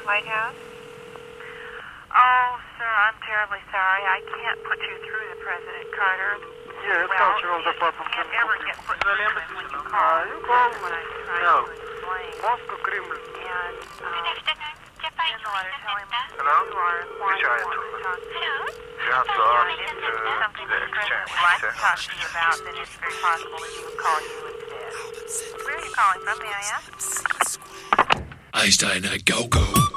White House? Oh, sir, I'm terribly sorry. I can't put you through to President Carter. Yes, Cultural Department You can't ever get put through to him when you call. You call? What I'm trying No. to explain. Moscow Kremlin. And, in the letter, tell him Hello? you are why you want to talk to him. Yes, If it's something that the President would like to talk to you about, then it's very possible that he would call you instead. Where are you calling from, may I ask? Einstein, go, go.